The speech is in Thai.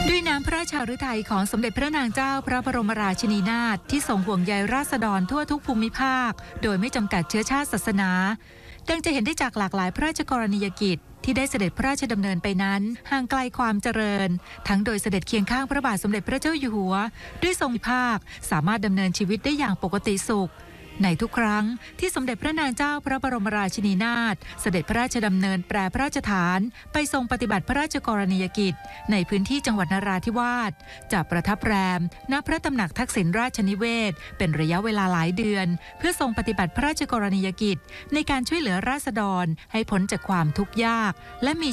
ด้วยน้ำพระราชฤทัยของสมเด็จพระนางเจ้าพระบรมราชินีนาถที่ทรงห่วงใยราษฎรทั่วทุกภูมิภาคโดยไม่จำกัดเชื้อชาติศาสนาดังจะเห็นได้จากหลากหลายพระราชกรณียกิจที่ได้เสด็จพระราชดำเนินไปนั้นห่างไกลความเจริญทั้งโดยเสด็จเคียงข้างพระบาทสมเด็จพระเจ้าอยู่หัวด้วยทรงมีภาคสามารถดำเนินชีวิตได้อย่างปกติสุขในทุกครั้งที่สมเด็จพระนางเจ้าพระบรมราชินีนาถเสด็จพระราชดำเนินแปรพระราชฐานไปทรงปฏิบัติพระราชกรณียกิจในพื้นที่จังหวัดนราธิวาสจะประทับแรมณพระตำหนักทักษิณราชนิเวศเป็นระยะเวลาหลายเดือนเพื่อทรงปฏิบัติพระราชกรณียกิจในการช่วยเหลือราษฎรให้พ้นจากความทุกข์ยากและมี